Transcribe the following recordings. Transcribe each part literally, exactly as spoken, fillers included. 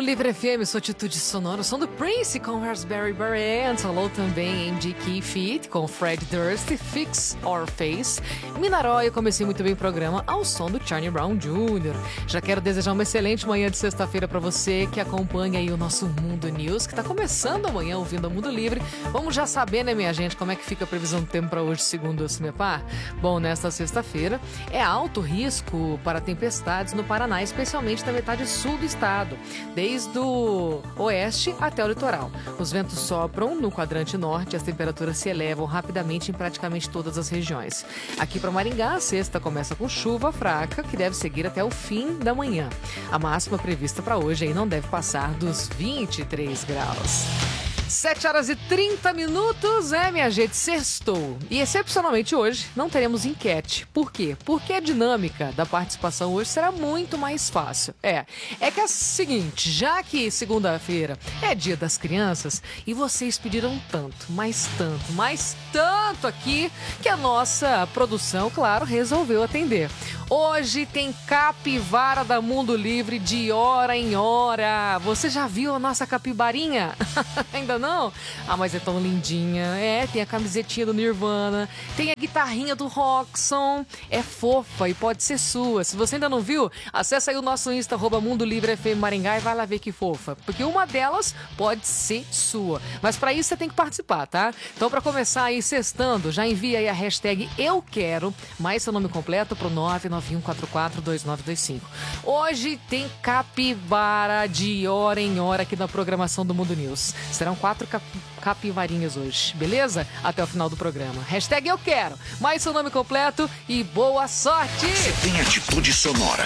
Livre F M, sua atitude sonora, o som do Prince com Raspberry Beret, falou também M D Key Feet com Fred Durst, Fix Our Face, Minaroy. Eu comecei muito bem o programa ao som do Charlie Brown Júnior Já quero desejar uma excelente manhã de sexta-feira para você que acompanha aí o nosso Mundo News, que tá começando amanhã ouvindo a Mundo Livre. Vamos já saber, né, minha gente, como é que fica a previsão do tempo para hoje, segundo o CIMEPAR? Bom, nesta sexta-feira é alto risco para tempestades no Paraná, especialmente na metade sul do estado, desde o oeste até o litoral. Os ventos sopram no quadrante norte e as temperaturas se elevam rapidamente em praticamente todas as regiões. Aqui para Maringá, a sexta começa com chuva fraca, que deve seguir até o fim da manhã. A máxima prevista para hoje aí não deve passar dos vinte e três graus. sete horas e trinta minutos, é, minha gente, sextou. E excepcionalmente hoje não teremos enquete. Por quê? Porque a dinâmica da participação hoje será muito mais fácil. É, é que é o seguinte, já que segunda-feira é dia das crianças e vocês pediram tanto, mais tanto, mais tanto aqui, que a nossa produção, claro, resolveu atender. Hoje tem capivara da Mundo Livre de hora em hora. Você já viu a nossa capibarinha? Ainda não? Ah, mas é tão lindinha. É, tem a camisetinha do Nirvana, tem a guitarrinha do Roxon. É fofa e pode ser sua. Se você ainda não viu, acessa aí o nosso Insta, arroba Mundo Livre F M Maringá, e vai lá ver que fofa. Porque uma delas pode ser sua. Mas para isso você tem que participar, tá? Então, para começar aí sextando, já envia aí a hashtag Eu Quero, mais seu nome completo pro nove nove um quatro quatro dois nove dois cinco. Hoje tem capibara de hora em hora aqui na programação do Mundo News. Serão quatro cap capivarinhas hoje, beleza? Até o final do programa. Hashtag Eu Quero, mais seu nome completo e boa sorte! Você tem atitude sonora.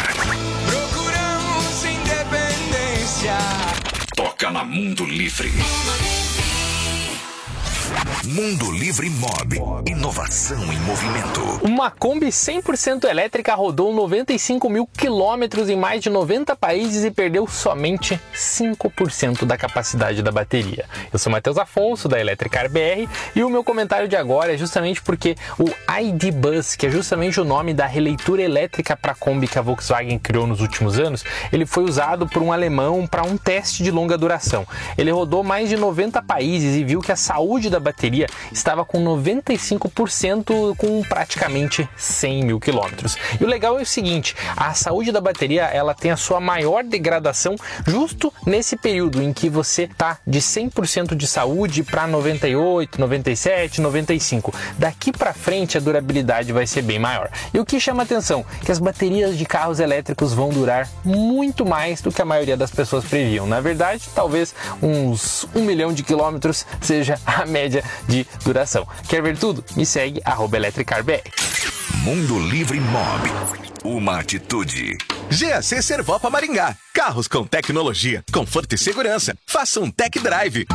Procuramos independência. Toca na Mundo Livre. Mundo Livre Mob. Inovação em movimento. Uma Kombi cem por cento elétrica rodou noventa e cinco mil quilômetros em mais de noventa países e perdeu somente cinco por cento da capacidade da bateria. Eu sou Matheus Afonso, da Electricar B R, e o meu comentário de agora é justamente porque o I D Bus, que é justamente o nome da releitura elétrica para Kombi que a Volkswagen criou nos últimos anos, ele foi usado por um alemão para um teste de longa duração. Ele rodou mais de noventa países e viu que a saúde da bateria estava com noventa e cinco por cento com praticamente cem mil quilômetros. E o legal é o seguinte, a saúde da bateria ela tem a sua maior degradação justo nesse período em que você está de cem por cento de saúde para noventa e oito, noventa e sete, noventa e cinco. Daqui para frente a durabilidade vai ser bem maior. E o que chama atenção é que as baterias de carros elétricos vão durar muito mais do que a maioria das pessoas previam. Na verdade, talvez uns um milhão de quilômetros seja a média de duração. Quer ver tudo? Me segue, arroba Electricar B R. Mundo Livre Mob. Uma atitude. G A C Servopa Maringá. Carros com tecnologia, conforto e segurança. Faça um tech drive.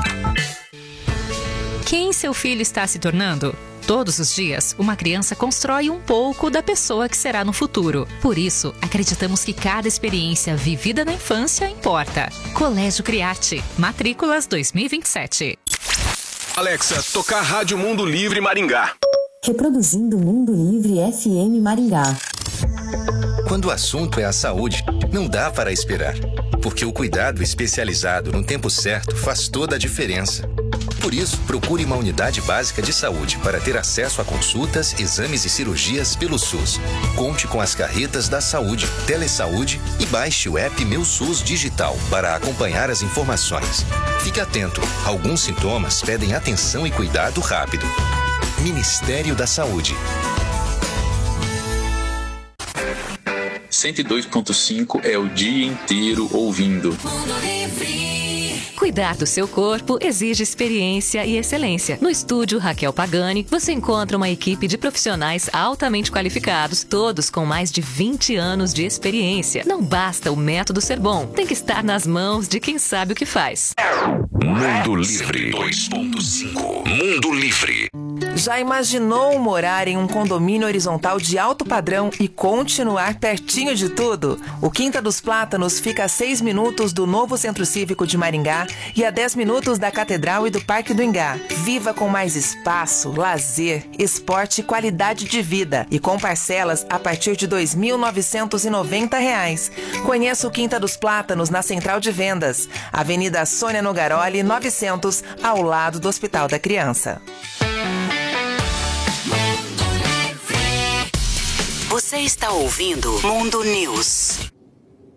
Quem seu filho está se tornando? Todos os dias, uma criança constrói um pouco da pessoa que será no futuro. Por isso, acreditamos que cada experiência vivida na infância importa. Colégio Criarte. Matrículas dois mil e vinte e sete. Alexa, tocar Rádio Mundo Livre Maringá. Reproduzindo Mundo Livre F M Maringá. Quando o assunto é a saúde, não dá para esperar, porque o cuidado especializado no tempo certo faz toda a diferença. Por isso, procure uma unidade básica de saúde para ter acesso a consultas, exames e cirurgias pelo SUS. Conte com as carretas da saúde, Telesaúde e baixe o app Meu SUS Digital para acompanhar as informações. Fique atento, alguns sintomas pedem atenção e cuidado rápido. Ministério da Saúde. cento e dois ponto cinco é o dia inteiro ouvindo. Cuidar do seu corpo exige experiência e excelência. No estúdio Raquel Pagani, você encontra uma equipe de profissionais altamente qualificados, todos com mais de vinte anos de experiência. Não basta o método ser bom, tem que estar nas mãos de quem sabe o que faz. Mundo Livre dois ponto cinco. Mundo Livre. Já imaginou morar em um condomínio horizontal de alto padrão e continuar pertinho de tudo? O Quinta dos Plátanos fica a seis minutos do novo Centro Cívico de Maringá e a dez minutos da Catedral e do Parque do Ingá. Viva com mais espaço, lazer, esporte e qualidade de vida. E com parcelas a partir de dois mil novecentos e noventa reais. Conheça o Quinta dos Plátanos na Central de Vendas, Avenida Sônia Nogaroli, novecentos, ao lado do Hospital da Criança. Você está ouvindo Mundo News.